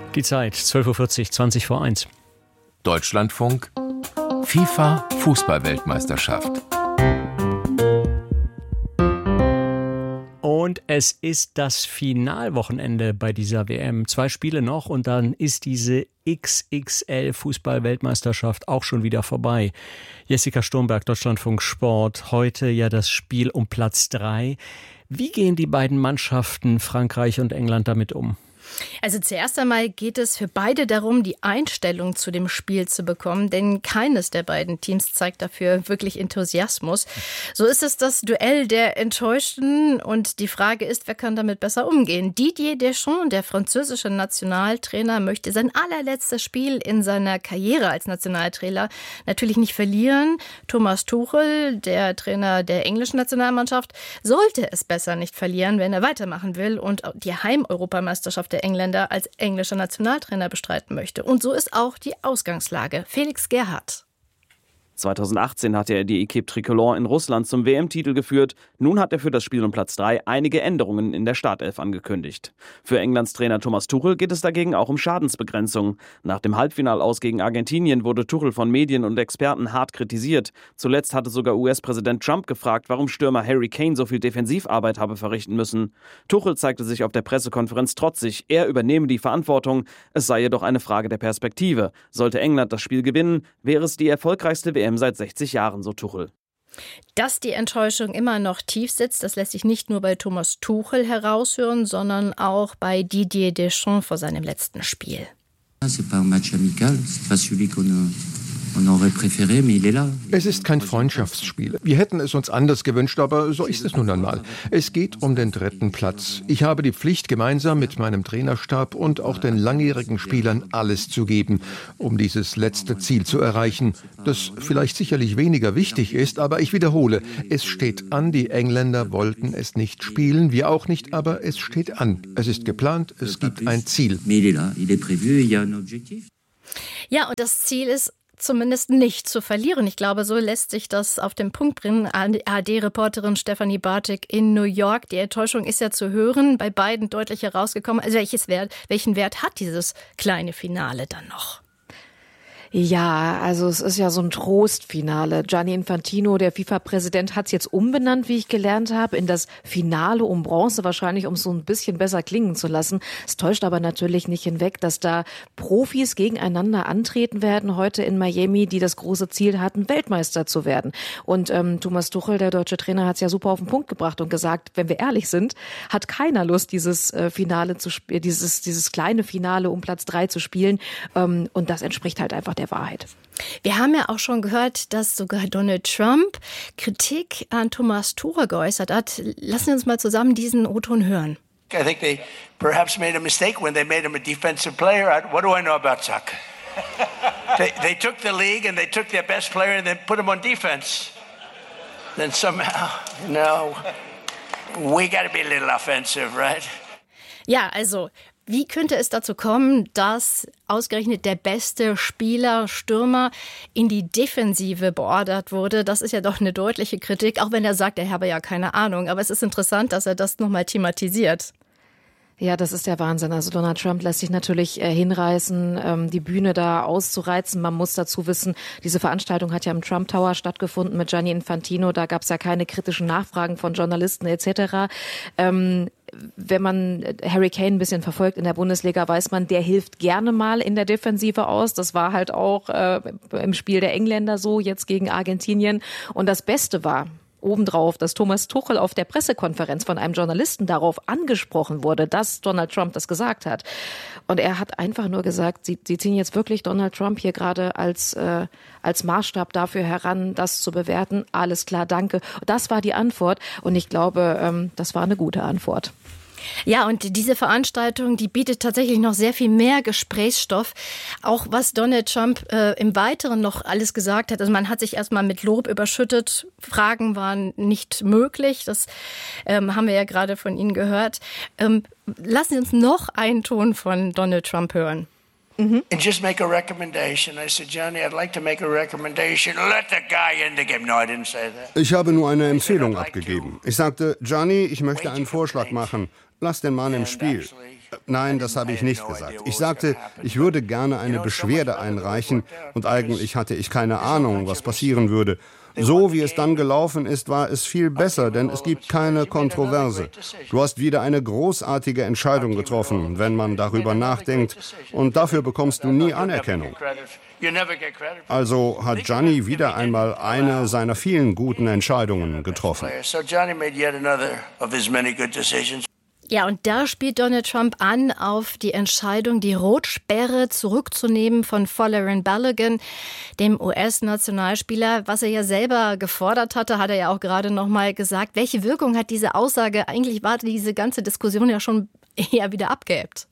Die Zeit 12.40 Uhr, 20 vor 1. Deutschlandfunk, FIFA Fußball-Weltmeisterschaft. Und es ist das Finalwochenende bei dieser WM. 2 Spiele noch und dann ist diese XXL Fußball-Weltmeisterschaft auch schon wieder vorbei. Jessica Sturmberg, Deutschlandfunk Sport. Heute ja das Spiel um Platz 3. Wie gehen die beiden Mannschaften Frankreich und England damit um? Also zuerst einmal geht es für beide darum, die Einstellung zu dem Spiel zu bekommen, denn keines der beiden Teams zeigt dafür wirklich Enthusiasmus. So ist es das Duell der Enttäuschten und die Frage ist, wer kann damit besser umgehen? Didier Deschamps, der französische Nationaltrainer, möchte sein allerletztes Spiel in seiner Karriere als Nationaltrainer natürlich nicht verlieren. Thomas Tuchel, der Trainer der englischen Nationalmannschaft, sollte es besser nicht verlieren, wenn er weitermachen will und die Heimeuropameisterschaft der Engländer als englischer Nationaltrainer bestreiten möchte. Und so ist auch die Ausgangslage. Felix Gerhardt. 2018 hatte er die Équipe Tricolore in Russland zum WM-Titel geführt. Nun hat er für das Spiel um Platz 3 einige Änderungen in der Startelf angekündigt. Für Englands Trainer Thomas Tuchel geht es dagegen auch um Schadensbegrenzung. Nach dem Halbfinalaus gegen Argentinien wurde Tuchel von Medien und Experten hart kritisiert. Zuletzt hatte sogar US-Präsident Trump gefragt, warum Stürmer Harry Kane so viel Defensivarbeit habe verrichten müssen. Tuchel zeigte sich auf der Pressekonferenz trotzig. Er übernehme die Verantwortung. Es sei jedoch eine Frage der Perspektive. Sollte England das Spiel gewinnen, wäre es die erfolgreichste WM seit 60 Jahren, so Tuchel. Dass die Enttäuschung immer noch tief sitzt, das lässt sich nicht nur bei Thomas Tuchel heraushören, sondern auch bei Didier Deschamps vor seinem letzten Spiel. Es ist kein Freundschaftsspiel. Wir hätten es uns anders gewünscht, aber so ist es nun einmal. Es geht um den 3. Platz. Ich habe die Pflicht, gemeinsam mit meinem Trainerstab und auch den langjährigen Spielern alles zu geben, um dieses letzte Ziel zu erreichen, das vielleicht sicherlich weniger wichtig ist, aber ich wiederhole, es steht an, die Engländer wollten es nicht spielen, wir auch nicht, aber es steht an. Es ist geplant, es gibt ein Ziel. Ja, und das Ziel ist zumindest nicht zu verlieren. Ich glaube, so lässt sich das auf den Punkt bringen. ARD-Reporterin Stefanie Bartik in New York. Die Enttäuschung ist ja zu hören, bei beiden deutlich herausgekommen. Also welchen Wert hat dieses kleine Finale dann noch? Ja, also es ist ja so ein Trostfinale. Gianni Infantino, der FIFA-Präsident, hat es jetzt umbenannt, wie ich gelernt habe, in das Finale um Bronze, wahrscheinlich um es so ein bisschen besser klingen zu lassen. Es täuscht aber natürlich nicht hinweg, dass da Profis gegeneinander antreten werden heute in Miami, die das große Ziel hatten, Weltmeister zu werden. Und Thomas Tuchel, der deutsche Trainer, hat es ja super auf den Punkt gebracht und gesagt, wenn wir ehrlich sind, hat keiner Lust, dieses Finale zu spielen, dieses kleine Finale um Platz 3 zu spielen. Und das entspricht halt einfach der Wahrheit. Wir haben ja auch schon gehört, dass sogar Donald Trump Kritik an Thomas Tuchel geäußert hat. Lassen Sie uns mal zusammen diesen O-Ton hören. I think they perhaps made a mistake when they made him a defensive player. What do I know about soccer? They took the league and they took their best player and then put him on defense. Then somehow, we got to be a little offensive, right? Ja, also wie könnte es dazu kommen, dass ausgerechnet der beste Spieler, Stürmer in die Defensive beordert wurde? Das ist ja doch eine deutliche Kritik, auch wenn er sagt, er habe ja keine Ahnung. Aber es ist interessant, dass er das nochmal thematisiert. Ja, das ist der Wahnsinn. Also Donald Trump lässt sich natürlich hinreißen, die Bühne da auszureizen. Man muss dazu wissen, diese Veranstaltung hat ja im Trump Tower stattgefunden mit Gianni Infantino. Da gab es ja keine kritischen Nachfragen von Journalisten etc. Wenn man Harry Kane ein bisschen verfolgt in der Bundesliga, weiß man, der hilft gerne mal in der Defensive aus. Das war halt auch im Spiel der Engländer so, jetzt gegen Argentinien. Und das Beste war obendrauf, dass Thomas Tuchel auf der Pressekonferenz von einem Journalisten darauf angesprochen wurde, dass Donald Trump das gesagt hat. Und er hat einfach nur gesagt, sie ziehen jetzt wirklich Donald Trump hier gerade als Maßstab dafür heran, das zu bewerten. Alles klar, danke. Das war die Antwort. Und ich glaube, das war eine gute Antwort. Ja, und diese Veranstaltung, die bietet tatsächlich noch sehr viel mehr Gesprächsstoff. Auch was Donald Trump im Weiteren noch alles gesagt hat. Also man hat sich erstmal mit Lob überschüttet. Fragen waren nicht möglich. Das haben wir ja gerade von Ihnen gehört. Lassen Sie uns noch einen Ton von Donald Trump hören. And just make a recommendation. I said, Johnny, I'd like to make a recommendation. Let the guy in the game. No, I didn't say that. Ich habe nur eine Empfehlung abgegeben. Ich sagte, Johnny, ich möchte einen Vorschlag machen. lass den Mann im Spiel. Nein, das habe ich nicht gesagt. Ich sagte, ich würde gerne eine Beschwerde einreichen und eigentlich hatte ich keine Ahnung, was passieren würde. So wie es dann gelaufen ist, war es viel besser, denn es gibt keine Kontroverse. Du hast wieder eine großartige Entscheidung getroffen, wenn man darüber nachdenkt, und dafür bekommst du nie Anerkennung. Also hat Gianni wieder einmal eine seiner vielen guten Entscheidungen getroffen. Ja, und da spielt Donald Trump an auf die Entscheidung, die Rotsperre zurückzunehmen von Folarin Balogun, dem US-Nationalspieler. Was er ja selber gefordert hatte, hat er ja auch gerade noch mal gesagt. Welche Wirkung hat diese Aussage? Eigentlich war diese ganze Diskussion ja schon eher wieder abgeebbt.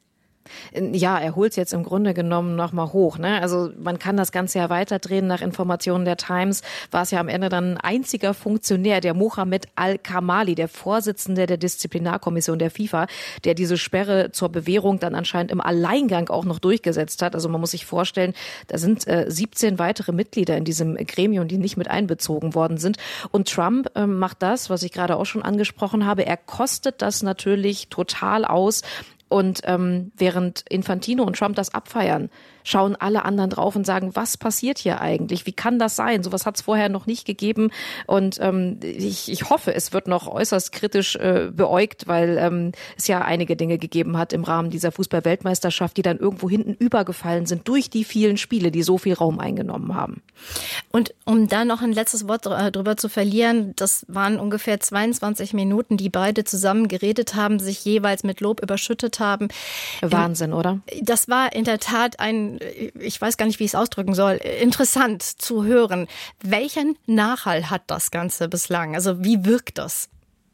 Ja, er holt es jetzt im Grunde genommen nochmal hoch. Ne? Also man kann das Ganze ja weiterdrehen. Nach Informationen der Times war es ja am Ende dann ein einziger Funktionär, der Mohamed Al-Kamali, der Vorsitzende der Disziplinarkommission der FIFA, der diese Sperre zur Bewährung dann anscheinend im Alleingang auch noch durchgesetzt hat. Also man muss sich vorstellen, da sind 17 weitere Mitglieder in diesem Gremium, die nicht mit einbezogen worden sind. Und Trump macht das, was ich gerade auch schon angesprochen habe. Er kostet das natürlich total aus. Und während Infantino und Trump das abfeiern, schauen alle anderen drauf und sagen, was passiert hier eigentlich? Wie kann das sein? Sowas hat es vorher noch nicht gegeben. Und ich hoffe, es wird noch äußerst kritisch beäugt, weil es ja einige Dinge gegeben hat im Rahmen dieser Fußball-Weltmeisterschaft, die dann irgendwo hinten übergefallen sind durch die vielen Spiele, die so viel Raum eingenommen haben. Und um da noch ein letztes Wort drüber zu verlieren, das waren ungefähr 22 Minuten, die beide zusammen geredet haben, sich jeweils mit Lob überschüttet haben. Wahnsinn, oder? Das war in der Tat ich weiß gar nicht, wie ich es ausdrücken soll, interessant zu hören. Welchen Nachhall hat das Ganze bislang? Also wie wirkt das?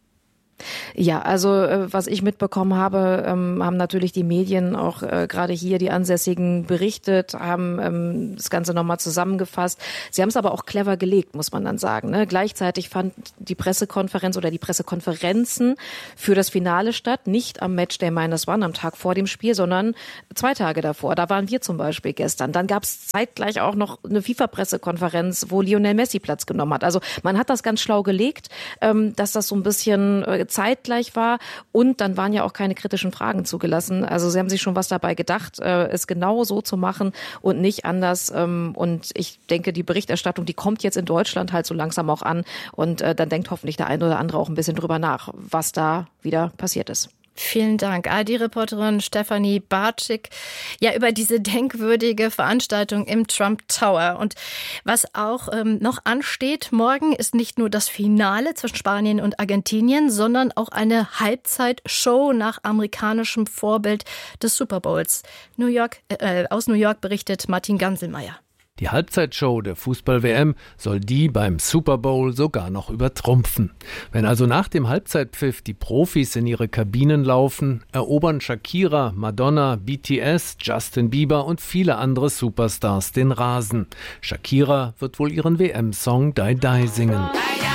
Ja, also was ich mitbekommen habe, haben natürlich die Medien auch gerade hier, die Ansässigen, berichtet, haben das Ganze nochmal zusammengefasst. Sie haben es aber auch clever gelegt, muss man dann sagen. Ne? Gleichzeitig fand die Pressekonferenz oder die Pressekonferenzen für das Finale statt, nicht am Matchday -1 am Tag vor dem Spiel, sondern 2 Tage davor. Da waren wir zum Beispiel gestern. Dann gab es zeitgleich auch noch eine FIFA-Pressekonferenz, wo Lionel Messi Platz genommen hat. Also man hat das ganz schlau gelegt, dass das so ein bisschen zeitgleich war, und dann waren ja auch keine kritischen Fragen zugelassen. Also sie haben sich schon was dabei gedacht, es genau so zu machen und nicht anders. Und ich denke, die Berichterstattung, die kommt jetzt in Deutschland halt so langsam auch an, und dann denkt hoffentlich der eine oder andere auch ein bisschen drüber nach, was da wieder passiert ist. Vielen Dank. ARD-Reporterin Stefanie Bartschik, ja, über diese denkwürdige Veranstaltung im Trump Tower. Und was auch noch ansteht morgen, ist nicht nur das Finale zwischen Spanien und Argentinien, sondern auch eine Halbzeitshow nach amerikanischem Vorbild des Super Bowls. Aus New York berichtet Martin Ganselmeier. Die Halbzeitshow der Fußball-WM soll die beim Super Bowl sogar noch übertrumpfen. Wenn also nach dem Halbzeitpfiff die Profis in ihre Kabinen laufen, erobern Shakira, Madonna, BTS, Justin Bieber und viele andere Superstars den Rasen. Shakira wird wohl ihren WM-Song Die Die singen.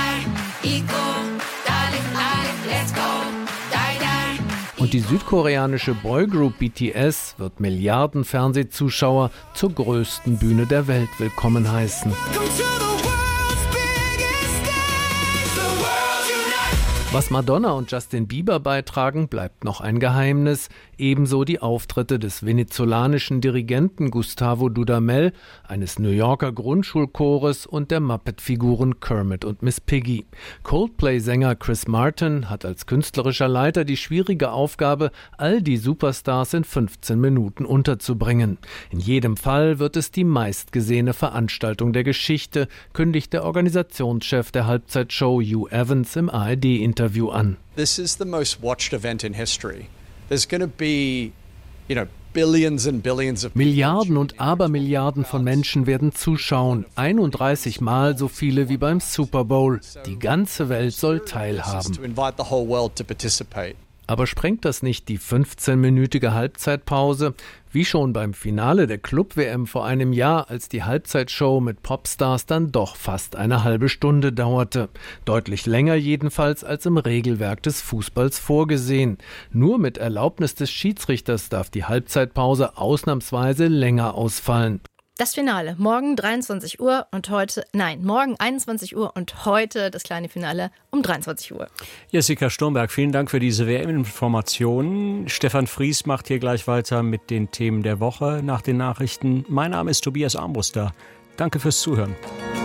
Und die südkoreanische Boygroup BTS wird Milliarden Fernsehzuschauer zur größten Bühne der Welt willkommen heißen. Was Madonna und Justin Bieber beitragen, bleibt noch ein Geheimnis. Ebenso die Auftritte des venezolanischen Dirigenten Gustavo Dudamel, eines New Yorker Grundschulchores und der Muppet-Figuren Kermit und Miss Piggy. Coldplay-Sänger Chris Martin hat als künstlerischer Leiter die schwierige Aufgabe, all die Superstars in 15 Minuten unterzubringen. In jedem Fall wird es die meistgesehene Veranstaltung der Geschichte, kündigt der Organisationschef der Halbzeitshow Hugh Evans im ARD-Interview an. This is the most watched event in history. There's going to be, billions and billions of Milliarden und Abermilliarden von Menschen werden zuschauen. 31 Mal so viele wie beim Super Bowl. Die ganze Welt soll teilhaben. Aber sprengt das nicht die 15-minütige Halbzeitpause? Wie schon beim Finale der Club-WM vor einem Jahr, als die Halbzeitshow mit Popstars dann doch fast eine halbe Stunde dauerte. Deutlich länger jedenfalls als im Regelwerk des Fußballs vorgesehen. Nur mit Erlaubnis des Schiedsrichters darf die Halbzeitpause ausnahmsweise länger ausfallen. Das Finale morgen 23 Uhr und morgen 21 Uhr und heute das kleine Finale um 23 Uhr. Jessica Sturmberg, vielen Dank für diese WM-Informationen. Stefan Fries macht hier gleich weiter mit den Themen der Woche nach den Nachrichten. Mein Name ist Tobias Armbruster. Danke fürs Zuhören.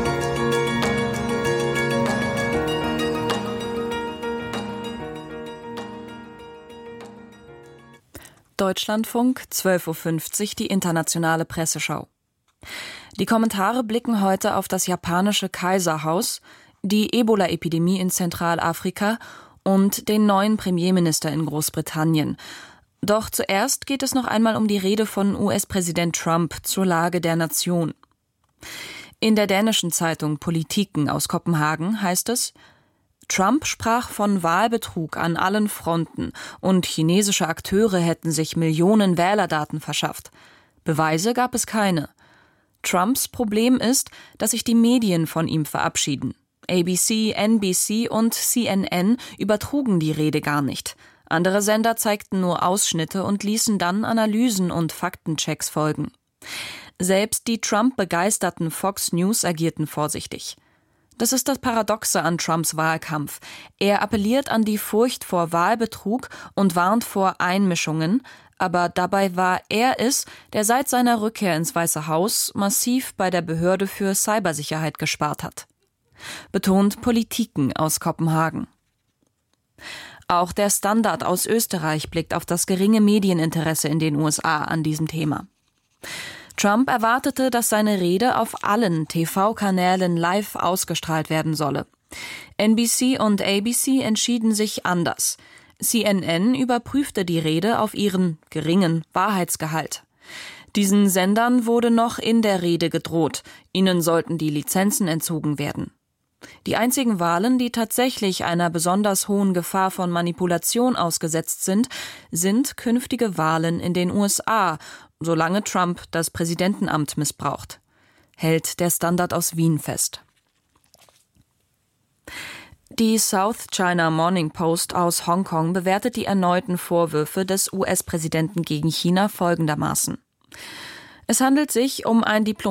Deutschlandfunk, 12.50 Uhr, die internationale Presseschau. Die Kommentare blicken heute auf das japanische Kaiserhaus, die Ebola-Epidemie in Zentralafrika und den neuen Premierminister in Großbritannien. Doch zuerst geht es noch einmal um die Rede von US-Präsident Trump zur Lage der Nation. In der dänischen Zeitung Politiken aus Kopenhagen heißt es: Trump sprach von Wahlbetrug an allen Fronten und chinesische Akteure hätten sich Millionen Wählerdaten verschafft. Beweise gab es keine. Trumps Problem ist, dass sich die Medien von ihm verabschieden. ABC, NBC und CNN übertrugen die Rede gar nicht. Andere Sender zeigten nur Ausschnitte und ließen dann Analysen und Faktenchecks folgen. Selbst die Trump-begeisterten Fox News agierten vorsichtig. Das ist das Paradoxe an Trumps Wahlkampf. Er appelliert an die Furcht vor Wahlbetrug und warnt vor Einmischungen, aber dabei war er es, der seit seiner Rückkehr ins Weiße Haus massiv bei der Behörde für Cybersicherheit gespart hat. Betont Politiken aus Kopenhagen. Auch der Standard aus Österreich blickt auf das geringe Medieninteresse in den USA an diesem Thema. Trump erwartete, dass seine Rede auf allen TV-Kanälen live ausgestrahlt werden solle. NBC und ABC entschieden sich anders. CNN überprüfte die Rede auf ihren geringen Wahrheitsgehalt. Diesen Sendern wurde noch in der Rede gedroht. Ihnen sollten die Lizenzen entzogen werden. Die einzigen Wahlen, die tatsächlich einer besonders hohen Gefahr von Manipulation ausgesetzt sind, sind künftige Wahlen in den USA, solange Trump das Präsidentenamt missbraucht, hält der Standard aus Wien fest. Die South China Morning Post aus Hongkong bewertet die erneuten Vorwürfe des US-Präsidenten gegen China folgendermaßen: Es handelt sich um ein